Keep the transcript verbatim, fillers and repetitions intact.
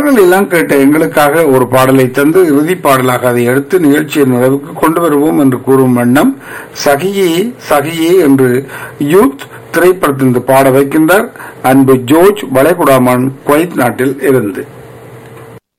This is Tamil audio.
பாடல்கள் எல்லாம் கேட்ட எங்களுக்காக ஒரு பாடலை தந்து இறுதி பாடலாக அதை எடுத்து நிகழ்ச்சியின் நிறைவுக்கு கொண்டு வருவோம் என்று கூறும் வண்ணம் சகியே சகியே என்று யூத் திரைப்படத்திலிருந்து பாட வைக்கின்றார் அன்பு ஜோர்ஜ் வளைகுடாமான் குவைத் நாட்டில் இருந்து.